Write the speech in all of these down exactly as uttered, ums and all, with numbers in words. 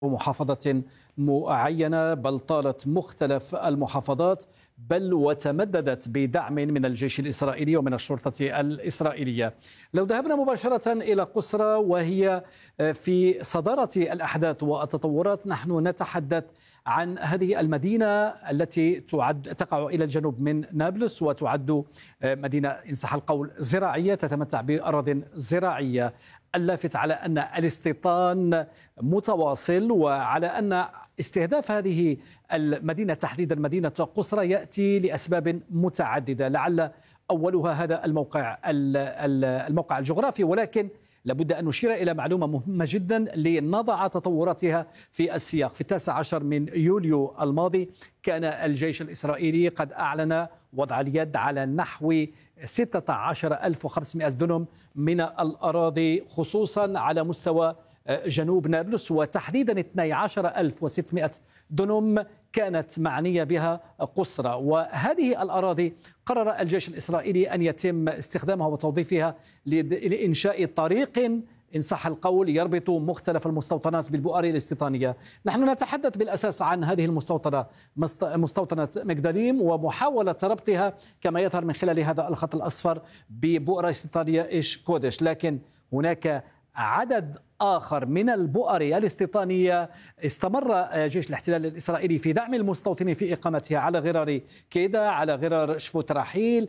محافظة معينة، بل طالت مختلف المحافظات، بل وتمددت بدعم من الجيش الإسرائيلي ومن الشرطة الإسرائيلية. لو ذهبنا مباشرة إلى قسرة وهي في صدارة الأحداث والتطورات، نحن نتحدث عن هذه المدينة التي تعد تقع إلى الجنوب من نابلس، وتعد مدينة إن صح القول زراعية، تتمتع بأراضٍ زراعية. اللافت على أن الاستيطان متواصل، وعلى أن استهداف هذه المدينة تحديدا مدينة قسرة يأتي لأسباب متعددة، لعل أولها هذا الموقع الموقع الجغرافي، ولكن لابد أن نشير إلى معلومة مهمة جدا لنضع تطوراتها في السياق. في التاسع عشر من يوليو الماضي كان الجيش الإسرائيلي قد أعلن وضع اليد على نحو ستة عشر ألف وخمسمائة دونم من الأراضي، خصوصا على مستوى جنوب نابلس، وتحديدا اثني عشر ألف وستمائة دونم كانت معنية بها قسرة. وهذه الأراضي قرر الجيش الإسرائيلي أن يتم استخدامها وتوظيفها لإنشاء طريق إن صح القول يربط مختلف المستوطنات بالبؤر الاستيطانية. نحن نتحدث بالأساس عن هذه المستوطنة، مستوطنة مجدليم، ومحاولة ربطها كما يظهر من خلال هذا الخط الأصفر ببؤرة استيطانية إيش كودش، لكن هناك عدد آخر من البؤر الاستيطانية استمر جيش الاحتلال الإسرائيلي في دعم المستوطنين في إقامتها على غرار كيدا، على غرار شفوت رحيل.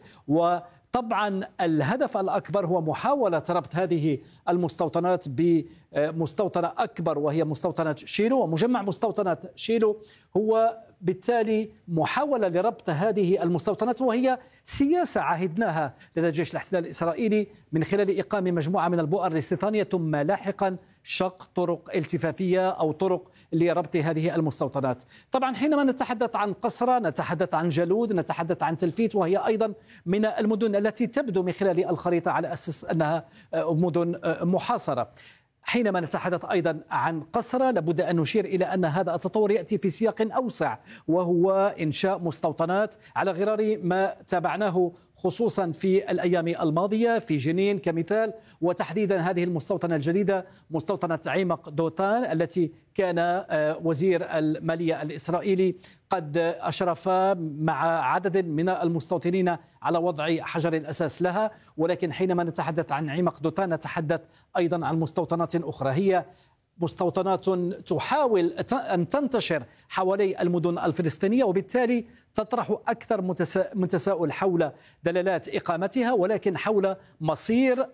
وطبعا الهدف الأكبر هو محاولة ربط هذه المستوطنات بمستوطنة أكبر، وهي مستوطنة شيلو. ومجمع مستوطنات شيلو هو بالتالي محاولة لربط هذه المستوطنات، وهي سياسة عهدناها لدى جيش الاحتلال الإسرائيلي من خلال إقامة مجموعة من البؤر الاستيطانية، ثم لاحقا شق طرق التفافية أو طرق لربط هذه المستوطنات. طبعا حينما نتحدث عن قسرة نتحدث عن جلود، نتحدث عن تلفيت، وهي أيضا من المدن التي تبدو من خلال الخريطة على أساس أنها مدن محاصرة. حينما نتحدث أيضا عن قسرة لابد أن نشير إلى أن هذا التطور يأتي في سياق أوسع، وهو إنشاء مستوطنات على غرار ما تابعناه خصوصا في الأيام الماضية في جنين كمثال، وتحديدا هذه المستوطنة الجديدة مستوطنة عمق دوتان التي كان وزير المالية الإسرائيلي قد أشرف مع عدد من المستوطنين على وضع حجر الأساس لها. ولكن حينما نتحدث عن عمق دوتان نتحدث أيضا عن مستوطنات أخرى، هي مستوطنات تحاول أن تنتشر حوالي المدن الفلسطينية، وبالتالي تطرح أكثر من تساؤل حول دلالات إقامتها، ولكن حول مصير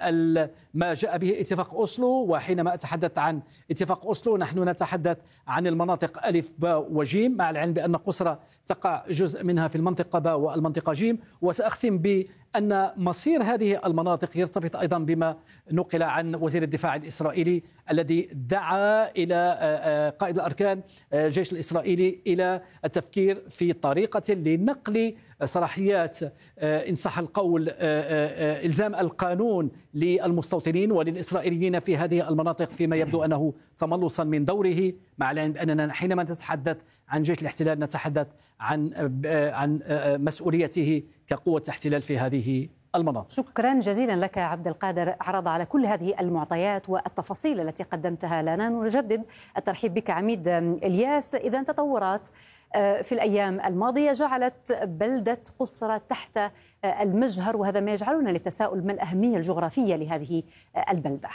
ما جاء به اتفاق أوسلو. وحينما أتحدث عن اتفاق أوسلو نحن نتحدث عن المناطق ألف باء وجيم، مع العلم بأن قسرة تقع جزء منها في المنطقة باء والمنطقة جيم. وسأختم بأن مصير هذه المناطق يرتبط أيضا بما نقل عن وزير الدفاع الإسرائيلي الذي دعا إلى قائد الأركان الجيش الإسرائيلي إلى التفكير في طريقة لنقل صلاحيات إن صح القول إلزام القانون للمستوطنين وللإسرائيليين في هذه المناطق، فيما يبدو أنه تملصا من دوره، مع العلم بأننا حينما نتحدث عن جيش الاحتلال نتحدث عن عن مسؤوليته كقوة احتلال في هذه المناطق. شكرا جزيلا لك عبد القادر، عرض على كل هذه المعطيات والتفاصيل التي قدمتها لنا. نجدد الترحيب بك عميد إلياس. إذا تطورات في الأيام الماضية جعلت بلدة قسرة تحت المجهر، وهذا ما يجعلنا للتساؤل ما الأهمية الجغرافية لهذه البلدة؟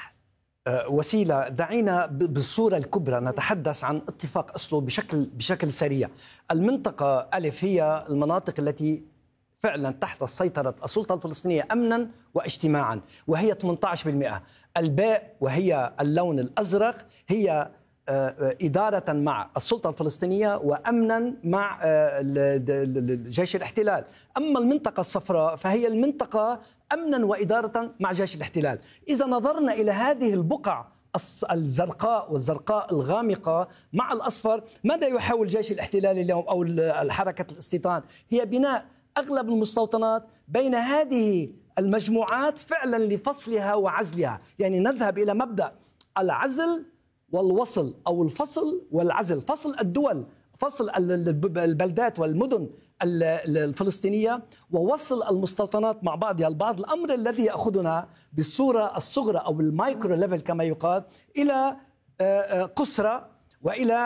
وسيلة، دعينا بالصورة الكبرى نتحدث عن اتفاق أوسلو بشكل بشكل سريع. المنطقة ألف هي المناطق التي فعلا تحت سيطرة السلطة الفلسطينية أمنا واجتماعا، وهي ثمانية عشر بالمئة. الباء وهي اللون الأزرق هي إدارة مع السلطة الفلسطينية وأمنا مع جيش الاحتلال. أما المنطقة الصفراء فهي المنطقة أمنا وإدارة مع جيش الاحتلال. إذا نظرنا إلى هذه البقع الزرقاء والزرقاء الغامقة مع الأصفر، ماذا يحاول جيش الاحتلال اليوم أو الحركة الاستيطان؟ هي بناء أغلب المستوطنات بين هذه المجموعات فعلا لفصلها وعزلها. يعني نذهب إلى مبدأ العزل والوصل أو الفصل والعزل، فصل الدول، فصل البلدات والمدن الفلسطينية ووصل المستوطنات مع بعضها البعض، الأمر الذي يأخذنا بالصورة الصغرى أو المايكرو ليفل كما يقال إلى قسرة وإلى